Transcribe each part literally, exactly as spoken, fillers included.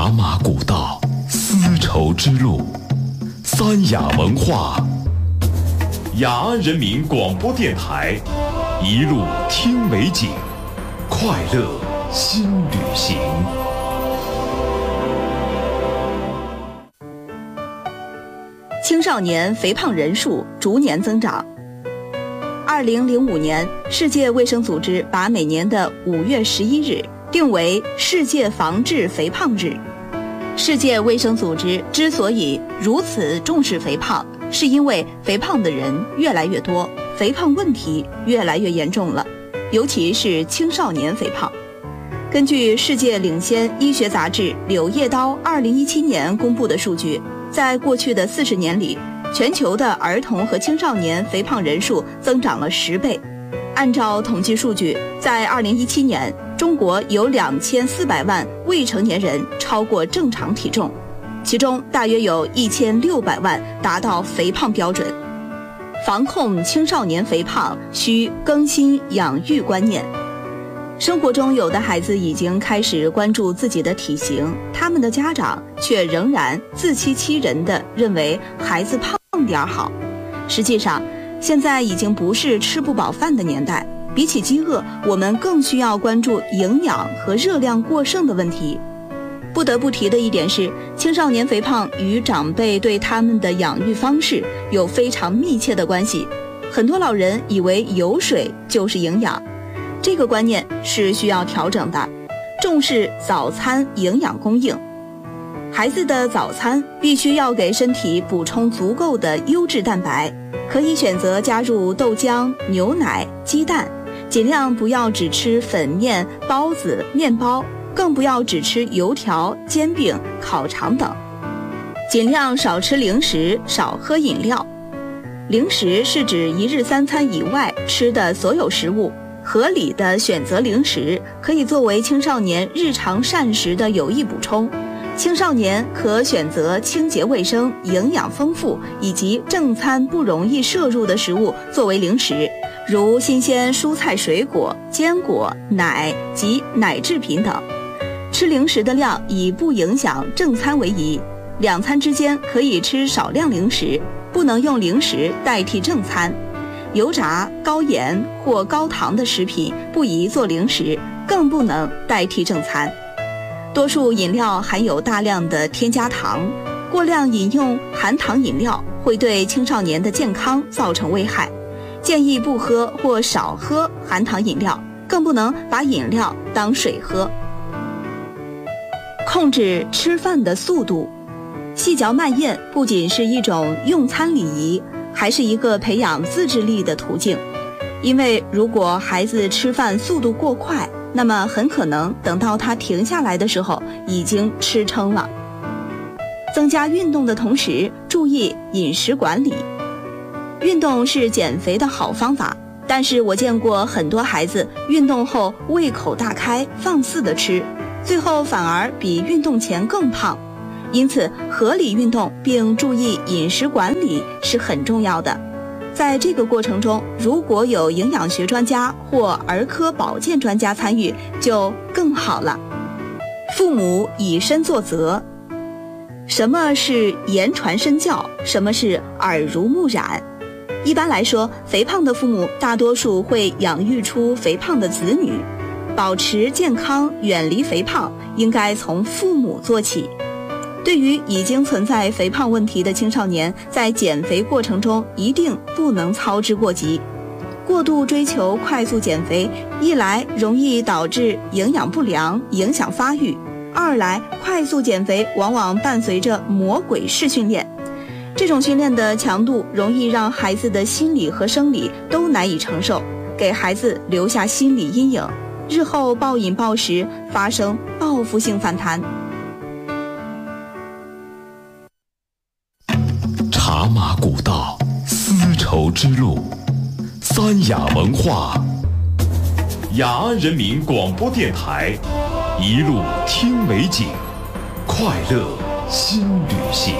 茶马古道，丝绸之路，三雅文化。雅安人民广播电台，一路听美景，快乐新旅行。 青少年肥胖人数逐年增长。二零零五年，世界卫生组织把每年的五月十一日定为世界防治肥胖日。世界卫生组织之所以如此重视肥胖，是因为肥胖的人越来越多，肥胖问题越来越严重了，尤其是青少年肥胖。根据世界领先医学杂志《柳叶刀》二零一七年公布的数据，在过去的四十年里，全球的儿童和青少年肥胖人数增长了十倍。按照统计数据，在二零一七年，中国有两千四百万未成年人超过正常体重，其中大约有一千六百万达到肥胖标准。防控青少年肥胖，需更新养育观念。生活中有的孩子已经开始关注自己的体型，他们的家长却仍然自欺欺人地认为孩子胖点好。实际上，现在已经不是吃不饱饭的年代，比起饥饿，我们更需要关注营养和热量过剩的问题。不得不提的一点是，青少年肥胖与长辈对他们的养育方式有非常密切的关系。很多老人以为有水就是营养，这个观念是需要调整的。重视早餐营养供应，孩子的早餐必须要给身体补充足够的优质蛋白，可以选择加入豆浆、牛奶、鸡蛋，尽量不要只吃粉面、包子、面包，更不要只吃油条、煎饼、烤肠等。尽量少吃零食，少喝饮料。零食是指一日三餐以外吃的所有食物。合理的选择零食可以作为青少年日常膳食的有益补充。青少年可选择清洁卫生、营养丰富以及正餐不容易摄入的食物作为零食，如新鲜蔬菜水果、坚果、奶及奶制品等。吃零食的量以不影响正餐为宜，两餐之间可以吃少量零食，不能用零食代替正餐。油炸、高盐或高糖的食品不宜做零食，更不能代替正餐。多数饮料含有大量的添加糖，过量饮用含糖饮料会对青少年的健康造成危害，建议不喝或少喝含糖饮料，更不能把饮料当水喝。控制吃饭的速度，细嚼慢咽不仅是一种用餐礼仪，还是一个培养自制力的途径。因为如果孩子吃饭速度过快，那么很可能等到他停下来的时候已经吃撑了。增加运动的同时，注意饮食管理。运动是减肥的好方法，但是我见过很多孩子运动后胃口大开，放肆地吃，最后反而比运动前更胖。因此，合理运动并注意饮食管理是很重要的。在这个过程中，如果有营养学专家或儿科保健专家参与，就更好了。父母以身作则。什么是言传身教？什么是耳濡目染？一般来说，肥胖的父母大多数会养育出肥胖的子女。保持健康，远离肥胖，应该从父母做起。对于已经存在肥胖问题的青少年，在减肥过程中一定不能操之过急。过度追求快速减肥，一来容易导致营养不良，影响发育；二来快速减肥往往伴随着魔鬼式训练，这种训练的强度容易让孩子的心理和生理都难以承受，给孩子留下心理阴影，日后暴饮暴食，发生报复性反弹。 茶马古道，丝绸之路，三雅文化。雅安人民广播电台，一路听美景，快乐新旅行。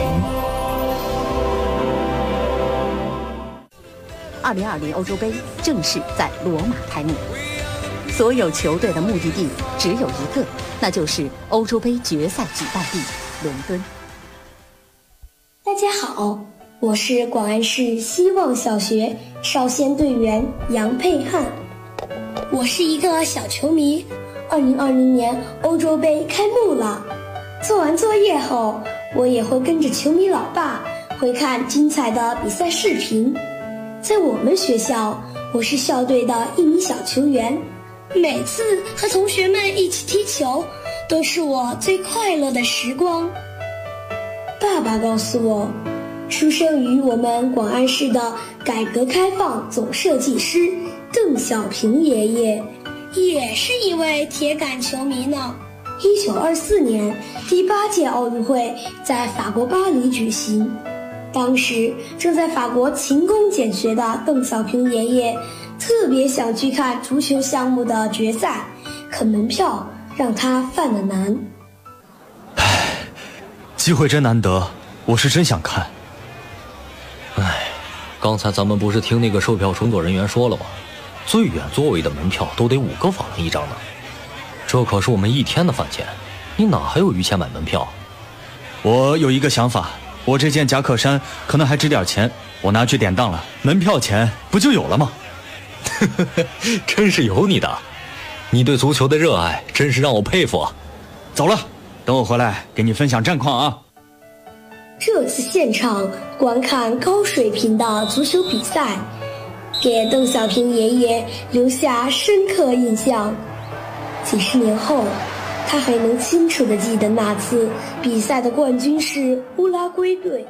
二零二零欧洲杯正式在罗马开幕。 所有球队的目的地只有一个，那就是欧洲杯决赛举办地伦敦。 大家好，我是广安市希望小学少先队员杨佩翰，我是一个小球迷。二零二零年欧洲杯开幕了，做完作业后，我也会跟着球迷老爸会看精彩的比赛视频。在我们学校，我是校队的一名小球员，每次和同学们一起踢球，都是我最快乐的时光。爸爸告诉我，出生于我们广安市的改革开放总设计师邓小平爷爷，也是一位铁杆球迷呢。一九二四年，第八届奥运会在法国巴黎举行。当时正在法国勤工俭学的邓小平爷爷特别想去看足球项目的决赛，可门票让他犯了难。 唉，机会真难得，我是真想看。 唉，刚才咱们不是听那个售票工作人员说了吗？最远座位的门票都得五个法郎一张呢，这可是我们一天的饭钱，你哪还有余钱买门票？ 我有一个想法，我这件夹克衫可能还值点钱，我拿去典当了，门票钱不就有了吗？ 真是有你的，你对足球的热爱真是让我佩服。 走了，等我回来给你分享战况啊。 这次现场观看高水平的足球比赛，给邓小平爷爷留下深刻印象。几十年后，他还能清楚地记得那次比赛的冠军是乌拉圭队。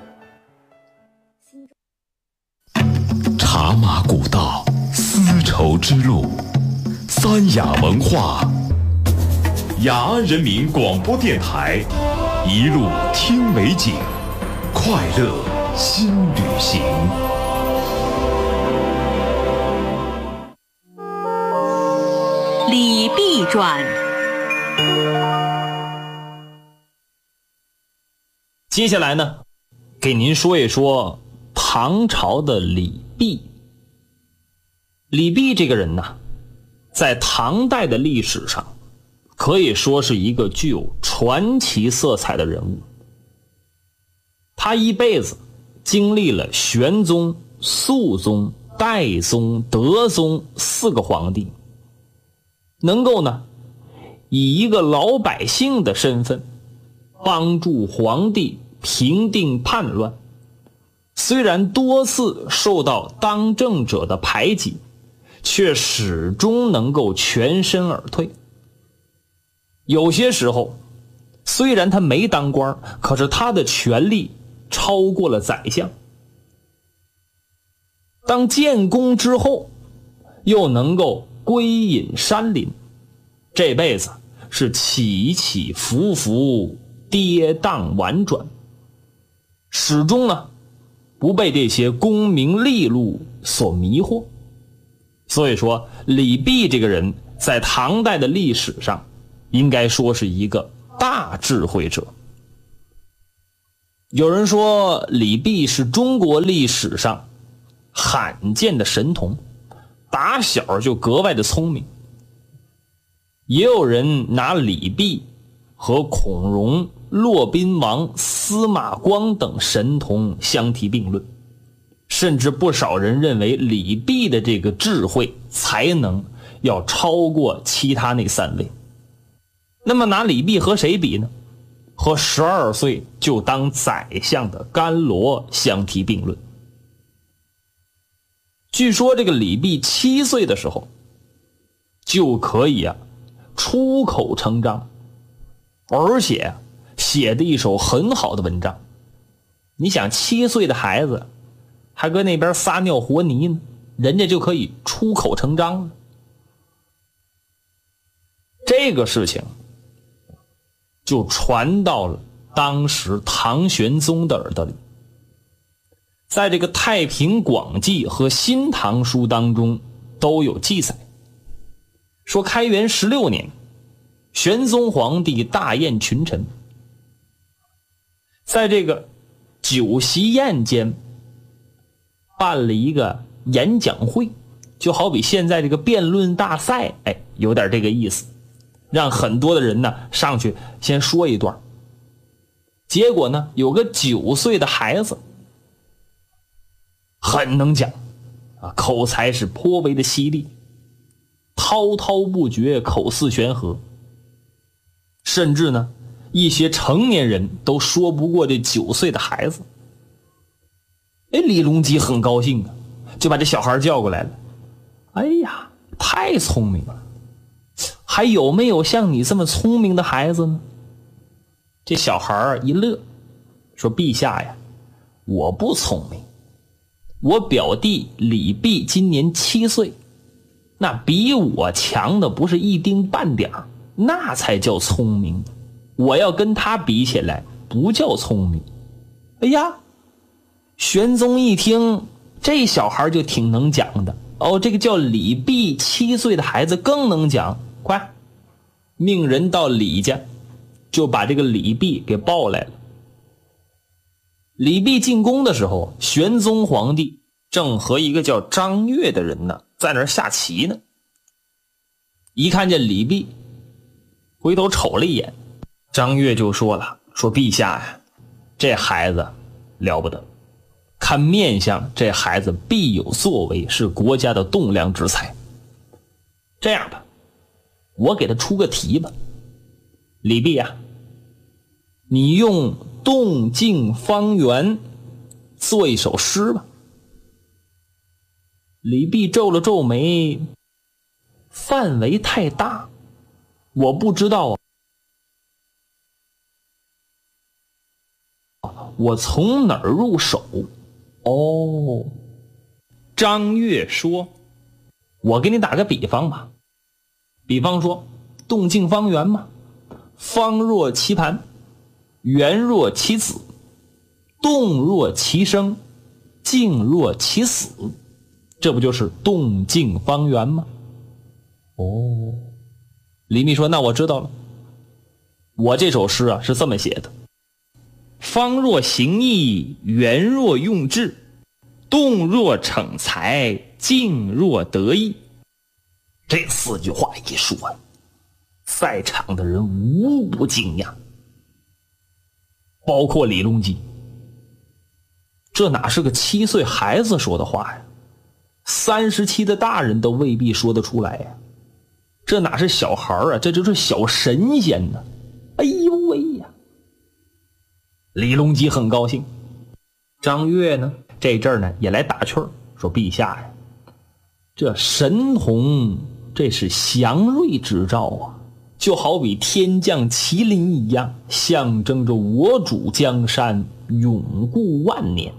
茶马古道，丝绸之路，三雅文化，雅安人民广播电台，一路听美景，快乐新旅行。 礼毕传。 接下来呢，给您说一说唐朝的李泌。李泌这个人呢，在唐代的历史上可以说是一个具有传奇色彩的人物。他一辈子经历了玄宗、肃宗、代宗、德宗四个皇帝，能够呢以一个老百姓的身份帮助皇帝平定叛乱，虽然多次受到当政者的排挤，却始终能够全身而退。有些时候虽然他没当官，可是他的权力超过了宰相。当建功之后，又能够归隐山林，这辈子是起起伏伏，跌宕婉转，始终呢不被这些功名利禄所迷惑。所以说李泌这个人在唐代的历史上应该说是一个大智慧者。有人说李泌是中国历史上罕见的神童，打小就格外的聪明。也有人拿李泌和孔融、骆宾王、司马光等神童相提并论，甚至不少人认为李泌的这个智慧才能要超过其他那三位。那么拿李泌和谁比呢？和十二岁就当宰相的甘罗相提并论。据说这个李泌七岁的时候就可以啊出口成章，而且写的一手很好的文章。你想七岁的孩子还搁那边撒尿和泥呢，人家就可以出口成章了。这个事情就传到了当时唐玄宗的耳朵里。在这个《太平广记》和《新唐书》当中都有记载，说开元十六年，玄宗皇帝大宴群臣，在这个酒席宴间办了一个演讲会， 就好比现在这个辩论大赛，哎，有点这个意思，让很多的人呢上去先说一段。结果呢，有个九岁的孩子很能讲啊，口才是颇为的犀利，滔滔不绝，口似悬河，甚至呢一些成年人都说不过这九岁的孩子。哎，李隆基很高兴啊，就把这小孩叫过来了。哎呀，太聪明了，还有没有像你这么聪明的孩子呢？这小孩一乐，说陛下呀，我不聪明，我表弟李泌今年七岁，那比我强的不是一丁半点儿，那才叫聪明，我要跟他比起来不叫聪明。哎呀，玄宗一听这小孩就挺能讲的哦，这个叫李泌七岁的孩子更能讲，快命人到李家就把这个李泌给抱来了。李泌进宫的时候，玄宗皇帝正和一个叫张悦的人呢在那儿下棋呢。一看见李泌，回头瞅了一眼，张悦就说了，说陛下呀，这孩子了不得，看面相这孩子必有作为，是国家的栋梁之才。这样吧，我给他出个题吧，李泌啊，你用动静方圆做一首诗吧。李泌皱了皱眉，范围太大，我不知道啊，我从哪儿入手？哦，张悦说，我给你打个比方吧，比方说动静方圆嘛，方若其盘，圆若其子，动若其声，静若其死，这不就是动静方圆吗？哦，李泌说，那我知道了，我这首诗啊是这么写的，方若行义，圆若用智，动若逞才，静若得意。这四句话一说，在场的人无不惊讶，包括李隆基。这哪是个七岁孩子说的话呀？三十七的大人都未必说得出来呀。这哪是小孩啊，这就是小神仙呢！哎呦喂呀！李隆基很高兴，张悦呢这阵儿呢也来打趣儿，说陛下呀，这神童这是祥瑞之兆啊，就好比天降麒麟一样，象征着我主江山永固万年。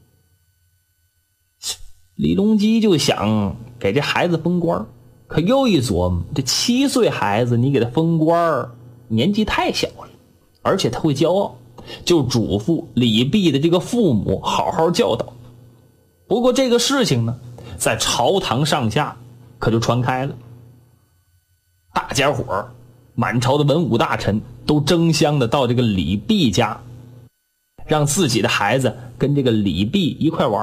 李隆基就想给这孩子封官，可又一琢磨，这七岁孩子你给他封官，年纪太小了，而且他会骄傲，就嘱咐李泌的这个父母好好教导。不过这个事情呢，在朝堂上下可就传开了，大家伙满朝的文武大臣都争相的到这个李泌家，让自己的孩子跟这个李泌一块玩。